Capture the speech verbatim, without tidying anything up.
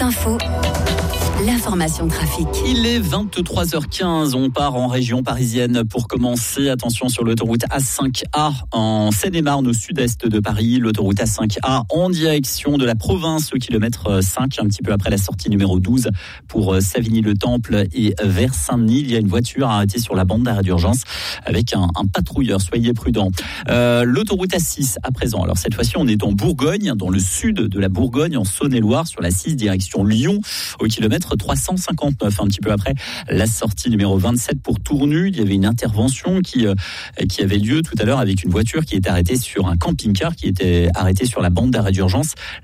Info, l'information trafic. Il est vingt-trois heures quinze, on part en région parisienne pour commencer. Attention sur l'autoroute A cinq A en Seine-et-Marne au sud-est de Paris. L'autoroute A cinq A en direction de la province au kilomètre cinq, un petit peu après la sortie numéro douze pour Savigny-le-Temple et vers Saint-Denis. Il y a une voiture arrêtée sur la bande d'arrêt d'urgence avec un, un patrouilleur. Soyez prudents. Euh, l'autoroute A six à présent. Alors cette fois-ci, on est en Bourgogne, dans le sud de la Bourgogne, en Saône-et-Loire, sur la six direction Lyon au kilomètre trois cent cinquante-neuf, un petit peu après la sortie numéro vingt-sept pour Tournu. Il y avait une intervention qui, euh, qui avait lieu tout à l'heure avec une voiture qui était arrêtée sur un camping-car qui était arrêté sur la bande d'arrêt d'urgence.